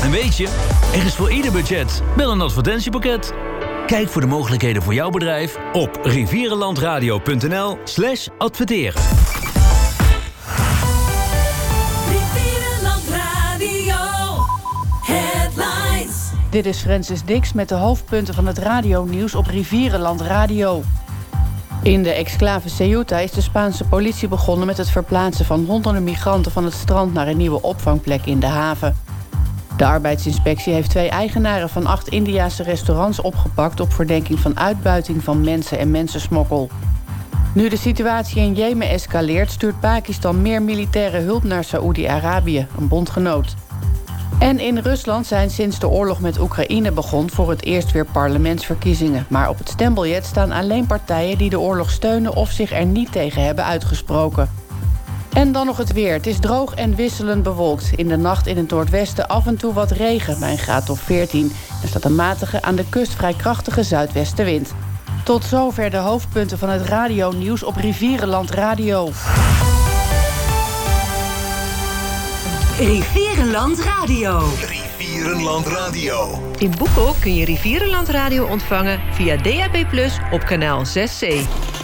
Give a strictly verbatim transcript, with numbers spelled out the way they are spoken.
En weet je, er is voor ieder budget wel een advertentiepakket. Kijk voor de mogelijkheden voor jouw bedrijf op rivierenlandradio.nl slash adverteren. Rivierenland Radio Headlines. Dit is Francis Dix met de hoofdpunten van het radionieuws op Rivierenland Radio. In de exclave Ceuta is de Spaanse politie begonnen met het verplaatsen van honderden migranten van het strand naar een nieuwe opvangplek in de haven. De arbeidsinspectie heeft twee eigenaren van acht Indiase restaurants opgepakt op verdenking van uitbuiting van mensen en mensensmokkel. Nu de situatie in Jemen escaleert, stuurt Pakistan meer militaire hulp naar Saoedi-Arabië, een bondgenoot. En in Rusland zijn sinds de oorlog met Oekraïne begon voor het eerst weer parlementsverkiezingen. Maar op het stembiljet staan alleen partijen die de oorlog steunen of zich er niet tegen hebben uitgesproken. En dan nog het weer. Het is droog en wisselend bewolkt. In de nacht in het noordwesten af en toe wat regen bij een graad of veertien. Er staat een matige, aan de kust vrij krachtige zuidwestenwind. Tot zover de hoofdpunten van het radionieuws op Rivierenland Radio. Rivierenland Radio. Rivierenland Radio. In Boekel kun je Rivierenland Radio ontvangen via D A B plus, op kanaal zes C.